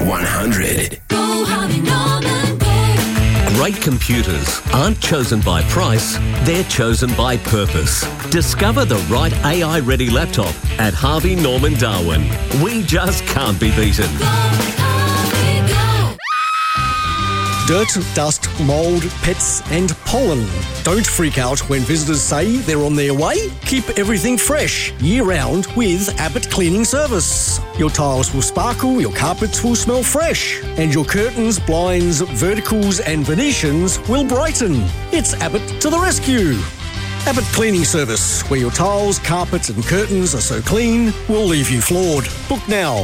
100. Go Harvey Norman, go. Great computers aren't chosen by price, they're chosen by purpose. Discover the right AI-ready laptop at Harvey Norman Darwin. We just can't be beaten. Go Harvey, go. Dirt, dust, mould, pets and pollen. Don't freak out when visitors say they're on their way. Keep everything fresh year-round with Abbott Cleaning Service. Your tiles will sparkle, your carpets will smell fresh, and your curtains, blinds, verticals and Venetians will brighten. It's Abbott to the rescue. Abbott Cleaning Service, where your tiles, carpets and curtains are so clean, we'll leave you floored. Book now,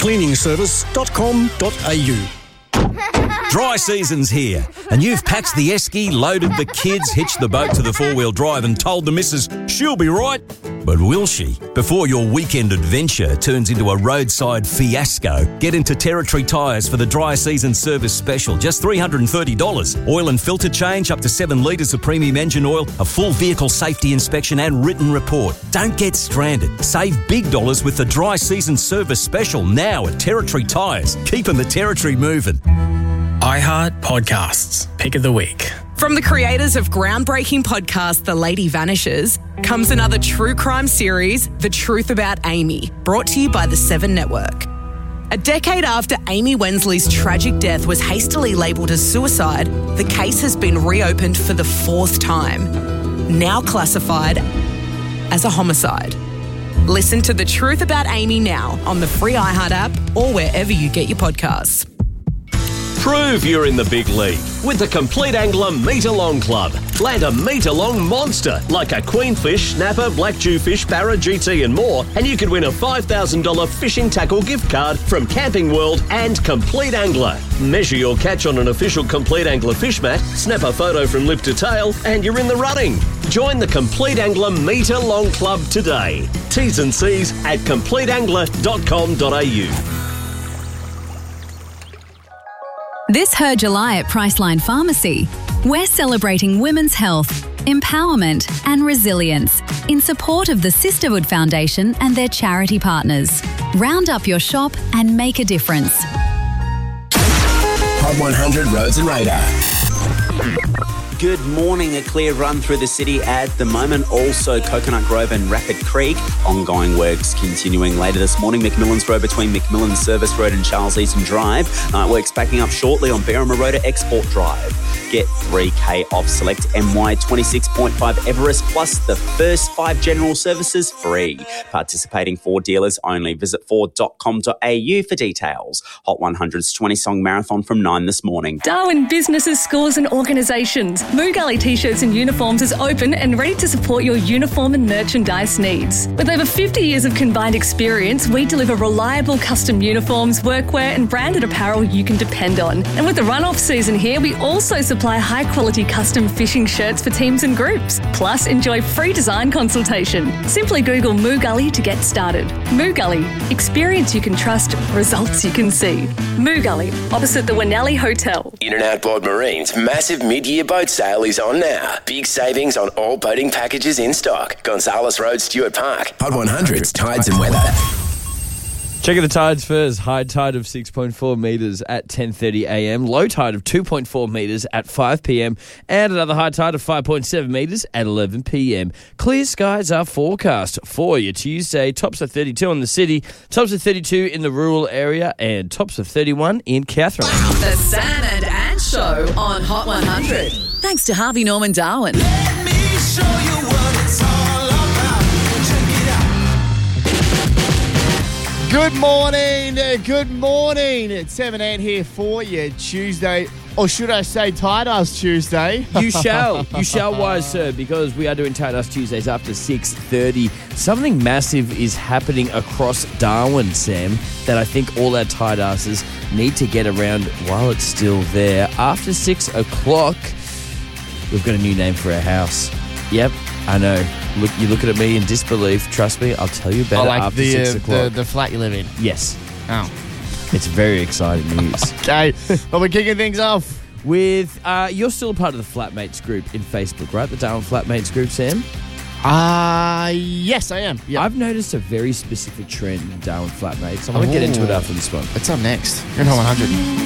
abbottcleaningservice.com.au. Dry season's here, and you've packed the esky, loaded the kids, hitched the boat to the four-wheel drive and told the missus she'll be right. But will she? Before your weekend adventure turns into a roadside fiasco, get into Territory Tyres for the dry season service special. Just $330. Oil and filter change, up to 7 litres of premium engine oil, a full vehicle safety inspection and written report. Don't get stranded. Save big dollars with the dry season service special now at Territory Tyres. Keeping the territory moving. iHeart Podcasts, Pick of the Week. From the creators of groundbreaking podcast The Lady Vanishes comes another true crime series, The Truth About Amy, brought to you by the Seven Network. A decade after Amy Wensley's tragic death was hastily labelled as suicide, the case has been reopened for the 4th time, now classified as a homicide. Listen to The Truth About Amy now on the free iHeart app or wherever you get your podcasts. Prove you're in the big league with the Complete Angler Meter-Long Club. Land a meter-long monster like a queenfish, snapper, black jewfish, barra, GT and more, and you could win a $5,000 fishing tackle gift card from Camping World and Complete Angler. Measure your catch on an official Complete Angler fish mat, snap a photo from lip to tail, and you're in the running. Join the Complete Angler Meter-Long Club today. T's and C's at completeangler.com.au. This Her July at Priceline Pharmacy, we're celebrating women's health, empowerment and resilience in support of the Sisterhood Foundation and their charity partners. Round up your shop and make a difference. Hot 100 Roads and Radar. Good morning. A clear run through the city at the moment. Also Coconut Grove and Rapid Creek. Ongoing works continuing later this morning. McMillan's Road between McMillan Service Road and Charles Eaton Drive. Night works backing up shortly on Berrima Road to Export Drive. Get 3K off select MY 26.5 Everest plus the first 5 general services free. Participating Ford dealers only. Visit ford.com.au for details. Hot 100's 20-song marathon from 9 this morning. Darwin Businesses, Schools and Organisations. Moo Gully T-shirts and uniforms is open and ready to support your uniform and merchandise needs. With over 50 years of combined experience, we deliver reliable custom uniforms, workwear and branded apparel you can depend on. And with the run-off season here, we also supply high-quality custom fishing shirts for teams and groups. Plus, enjoy free design consultation. Simply Google Moo Gully to get started. Moo Gully, experience you can trust, results you can see. Moo Gully, opposite the Winnelli Hotel. In and Outboard Marine's massive mid-year boat sale is on now. Big savings on all boating packages in stock. Gonzales Road, Stuart Park. Hot 100's Tides and Weather. Checking the tides first. High tide of 6.4 metres at 10:30 a.m. Low tide of 2.4 metres at 5 p.m. And another high tide of 5.7 metres at 11 p.m. Clear skies are forecast for you Tuesday. Tops of 32 in the city, tops of 32 in the rural area, and tops of 31 in Katherine. The San and Ann Show on Hot 100. Thanks to Harvey Norman Darwin. Let me show you what it's all about. Check it out. Good morning. Good morning. It's 7 8 here for you Tuesday. Or should I say Tight-Ass Tuesday? You shall, wise sir, because we are doing Tight-Ass Tuesdays after 6:30. Something massive is happening across Darwin, Sam, that I think all our tight-asses need to get around while it's still there. After 6 o'clock, we've got a new name for our house. Yep, I know. Look, you're looking at me in disbelief. Trust me, I'll tell you about it after 6 o'clock. The flat you live in? Yes. Oh. It's very exciting news. Okay, well, we're kicking things off with, you're still a part of the Flatmates group in Facebook, right? The Darwin Flatmates group, Sam? Yes, I am. Yeah. I've noticed a very specific trend in Darwin Flatmates. I want to get into it after this one. It's up next. You're in Hot 100.